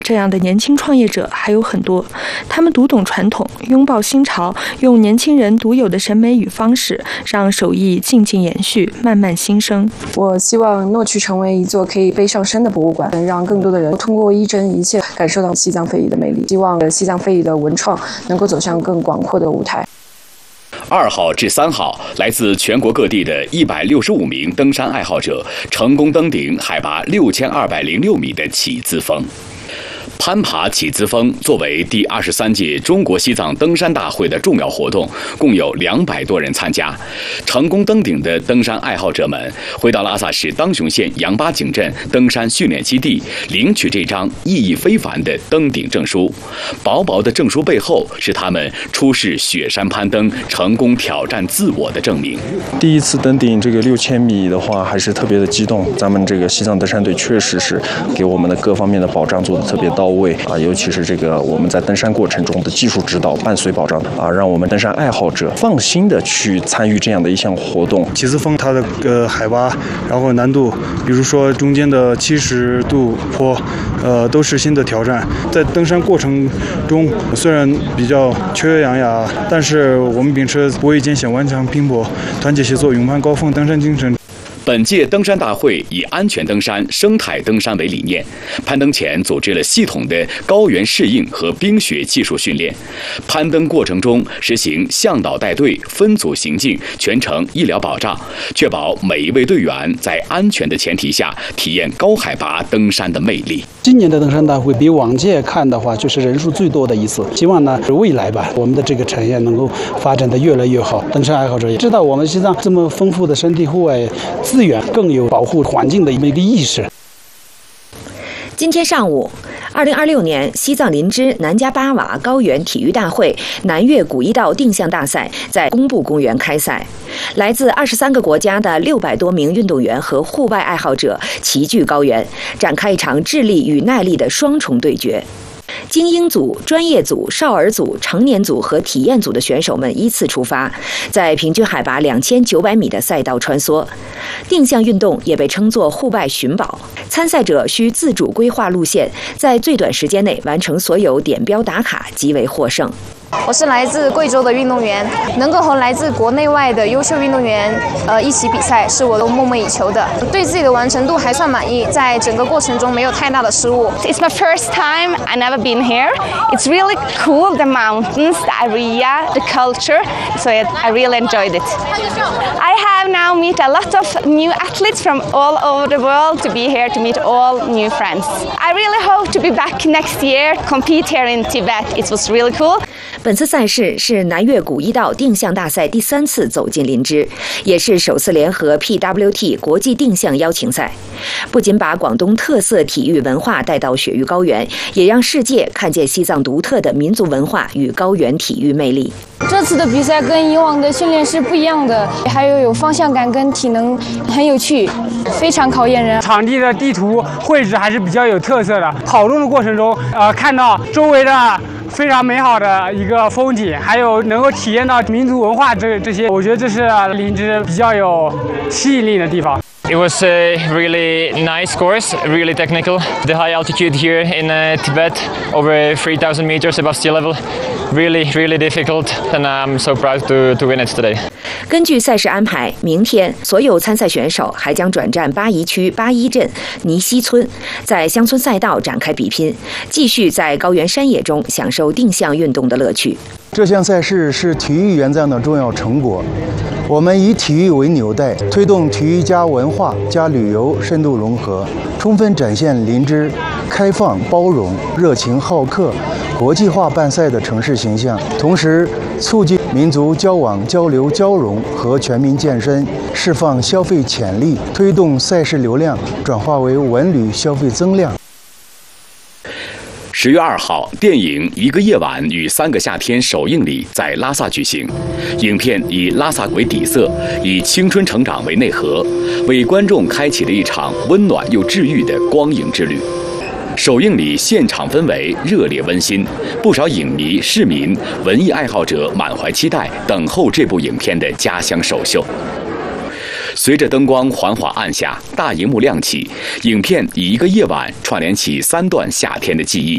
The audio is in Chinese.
这样的年轻创业者还有很多，他们读懂传统，拥抱新潮，用年轻人独有的审美与方式，让手艺静静延续，慢慢新生。 我希望诺曲成为一座可以背上山的博物馆，能让更多的人通过一针一线感受到西藏非遗的魅力。希望西藏非遗的文创能够走向更广阔的舞台。 2号至3号，来自全国各地的165名登山爱好者成功登顶海拔6206米的起子峰。攀爬起子峰作为第23届中国西藏登山大会的重要活动，共有200多人参加。成功登顶的登山爱好者们回到拉萨市当雄县杨八井镇登山训练基地，领取这张意义非凡的登顶证书。薄薄的证书背后，是他们出示雪山攀登成功挑战自我的证明。 第一次登顶这个6000米的话，还是特别的激动。咱们这个西藏登山队确实是给我们的各方面的保障做得特别到位啊，尤其是这个我们在登山过程中的技术指导伴随保障啊，让我们登山爱好者放心的去参与这样的一项活动。 起子峰它的海拔，然后难度，比如说中间的70度坡，都是新的挑战。在登山过程中，虽然比较缺缺氧雅，但是我们秉持不畏艰险、顽强拼搏、团结协作、勇攀高峰登山精神。 本届登山大会以安全登山、生态登山为理念，攀登前组织了系统的高原适应和冰雪技术训练。攀登过程中实行向导带队、分组行进，全程医疗保障，确保每一位队员在安全的前提下体验高海拔登山的魅力。 今年的登山大会比往届看的话，就是人数最多的一次。希望呢，未来吧，我们的这个产业能够发展得越来越好。登山爱好者也知道，我们西藏这么丰富的山地户外资源，更有保护环境的一个意识。 今天上午，2026年西藏林芝南迦巴瓦高原体育大会南越古一道定向大赛在工布公园开赛，来自23个国家的600多名运动员和户外爱好者齐聚高原，展开一场智力与耐力的双重对决。精英组、专业组、少儿组、成年组和体验组的选手们依次出发，在平均海拔2900米的赛道穿梭。定向运动也被称作户外寻宝，参赛者需自主规划路线，在最短时间内完成所有点标打卡，即为获胜。 我是来自贵州的运动员，能够和来自国内外的优秀运动员一起比赛，是我都梦寐以求的。对自己的完成度还算满意，在整个过程中没有太大的失误。 It's my first time. I never been here. It's really cool. The mountains, the area, the culture. So I really enjoyed it. I have now met a lot of new athletes from all over the world to be here to meet all new friends. I really hope to be back next year, compete here in Tibet. It was really cool. 本次赛事是南越古一道定向大赛第3次走进林芝，也是首次联合 PWT 国际定向邀请赛。不仅把广东特色体育文化带到雪域高原，也让世界看见西藏独特的民族文化与高原体育魅力。 这次的比赛跟以往的训练是不一样的，还有方向感跟体能，很有趣，非常考验人。 场地的地图绘制还是比较有特色的，跑动的过程中，看到周围的非常美好的一个风景，还有能够体验到民族文化这些，我觉得这是林芝比较有吸引力的地方。 It was a really nice course, really technical. The high altitude here in Tibet, over 3,000 meters above sea level, really difficult, and I'm so proud to win it today. 根据赛事安排，明天所有参赛选手还将转战巴宜区巴依镇尼西村，在乡村赛道展开比拼，继续在高原山野中享受定向运动的乐趣。 这项赛事是体育援藏的重要成果。我们以体育为纽带，推动体育加文化加旅游深度融合，充分展现林芝开放、包容、热情好客、国际化办赛的城市形象，同时促进民族交往、交流、交融和全民健身，释放消费潜力，推动赛事流量转化为文旅消费增量。 10月2号，电影《一个夜晚与3个夏天》首映礼在拉萨举行。影片以拉萨为底色，以青春成长为内核，为观众开启了一场温暖又治愈的光影之旅。首映礼现场氛围热烈温馨，不少影迷、市民、文艺爱好者满怀期待，等候这部影片的家乡首秀。随着灯光缓缓暗下，大荧幕亮起，影片以一个夜晚串联起3段夏天的记忆，